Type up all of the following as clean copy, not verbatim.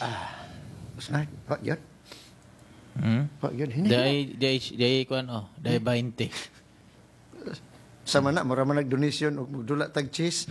Snack, pak yun. Pak yun. Day kuan day 20. Sama na, mura man nag-donation o magdula tag cheese.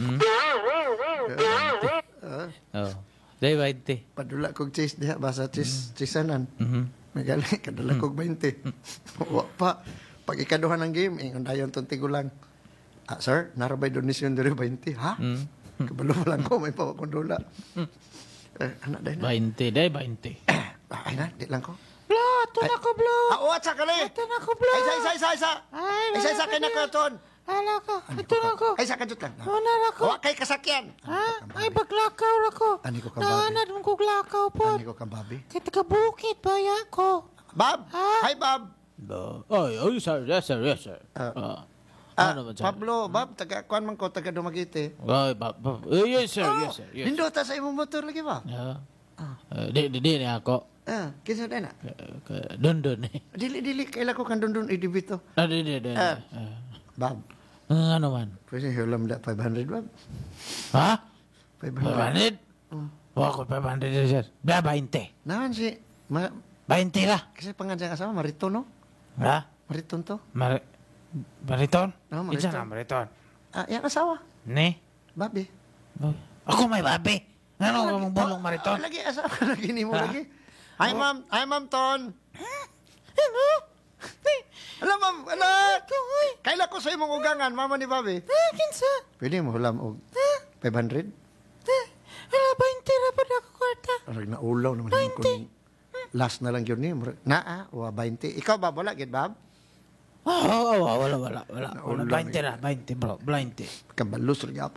Day 20. Padula kog cheese diha, basa cheeseanan. Magaling, kadala kog 20. Wa pa. Pag ikaduhan ng game, ingon dayon tong tigulang. Sir, narabay donation diri 20. Ha? Kabalo pa lang ko, may pawa kong dula. Anak day na. 20, day 20. Ay na, di lang ko. Blo, ito na ko, Blo. Uwat sa kali. Ito na ko, Blo. Isa kay nakaton. Ala ka, ito na ko. Ay, sa kadut lang. Wala na ko. Wa kay kasakyan. Ha? Ay, baglakaw na ko. Ani ko ka, Bobby? Naanad mo ko glakaw po. Ani ko kang babi. Kaya taga-bukit ba yan ko? Bob! Ha? Hi, Bob! Sir. Yes, sir. Ano ba, sir? Pablo, Bob, taga-kuan man ko, taga-Dumagiti. Yes, sir. Yes. Nindota sa imong motor lagi ba? Di ni ako. Kinsa na? Dondon eh. Dili, kaila ko kang dundun idibito. Di. Bob, Ano man? pwede hulam da 500, Bob? Ha? 500. 500? Wako 500 sir. 20. Naman si, 20 lah. kasi pangalan sa asawa, Mariton, no? Ha? Mariton to. Mariton? Oo, Mariton. Isa na Mariton. Yung asawa, Ni? Babi. Ako may babi. Ano ka mong bulong Mariton? Lagi, asawa, lagi ni mo lagi. Hi, Ma'am Ton. Hello? Alam, Ma'am, anak. Kaila ko sa imong ugangan, mama ni Babi. Kinsa? Pwede mo hulam og 500? Ala, 20 na pa na ko kwarta. Arag na ulaw naman yung kung last na lang yun ni. Naa, 20. Ikaw ba, wala, gid Bob? Wala. 20 na, 20 bro. 20. Kabalus lagi